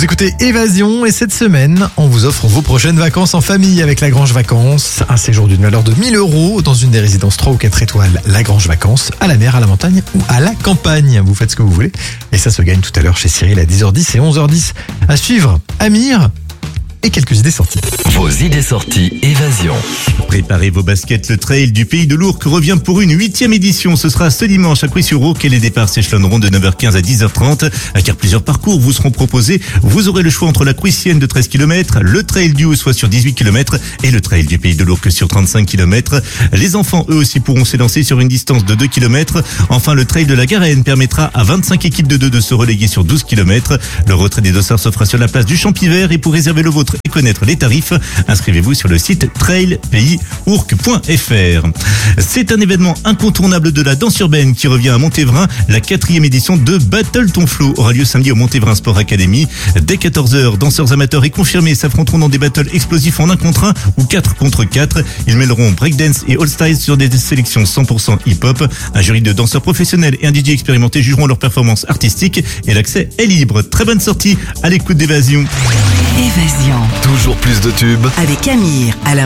Vous écoutez Évasion et cette semaine, on vous offre vos prochaines vacances en famille avec Lagrange Vacances. Un séjour d'une valeur de 1000 € dans une des résidences 3 ou 4 étoiles Lagrange Vacances, à la mer, à la montagne ou à la campagne. Vous faites ce que vous voulez. Et ça se gagne tout à l'heure chez Cyril à 10h10 et 11h10. À suivre, Amir et quelques idées sorties. Vos idées sorties Évasion. Préparez vos baskets, le trail du Pays de l'Ourcq revient pour une 8e édition. Ce sera ce dimanche à Couy-sur-Ourcq et les départs s'échelonneront de 9h15 à 10h30. Car plusieurs parcours vous seront proposés. Vous aurez le choix entre la Couissienne de 13 km, le trail du Haut-Soit sur 18 km et le trail du Pays de l'Ourcq sur 35 km. Les enfants, eux aussi, pourront s'élancer sur une distance de 2 km. Enfin, le trail de la Garenne permettra à 25 équipes de 2 de se reléguer sur 12 km. Le retrait des dossards se fera sur la place du Champivert et pour réserver le vôtre et connaître les tarifs, inscrivez-vous sur le site trailpayisourcq.fr. C'est un événement incontournable de la danse urbaine qui revient à Montévrain. La 4e édition de Battle Ton Flow aura lieu samedi au Montévrain Sport Academy. Dès 14h, danseurs amateurs et confirmés s'affronteront dans des battles explosifs en 1 contre 1 ou 4 contre 4. Ils mêleront breakdance et all styles sur des sélections 100% hip-hop. Un jury de danseurs professionnels et un DJ expérimenté jugeront leur performance artistique et l'accès est libre. Très bonne sortie à l'écoute d'Évasion. Évasion. Toujours plus de tubes. Avec Amir à la